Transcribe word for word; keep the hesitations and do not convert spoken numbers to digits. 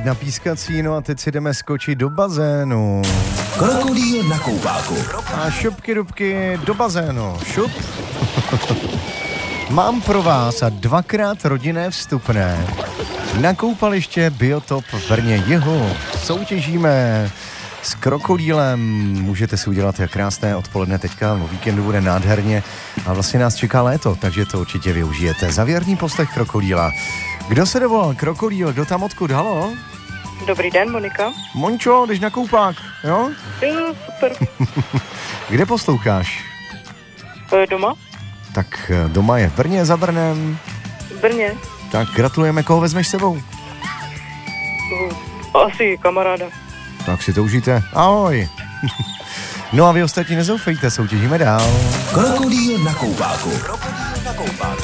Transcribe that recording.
na pískací, no a teď si jdeme skočit do bazénu. Krokodýl na koupáku. A šupky dubky do bazénu. Šup. Mám pro vás a dvakrát rodinné vstupné na koupaliště Biotop v Brně Jihu. Soutěžíme s krokodýlem. Můžete si udělat krásné odpoledne teďka, o víkendu bude nádherně a vlastně nás čeká léto, takže to určitě využijete. Zavěrný poslech krokodýla. Kdo se dovolal? Krokodýl, kdo tam odkud? Halo? Dobrý den, Monika. Mončo, jdeš na koupák, jo? Jo, super. Kde posloucháš? E, doma? Tak doma je v Brně, za Brnem. V Brně. Tak gratulujeme, koho vezmeš s sebou? Uh, asi kamaráda. Tak si to užijte. Ahoj. No a vy ostatní nezoufejte, soutěžíme dál. Krokodýl na koupáku. Krokodýl na koupáku.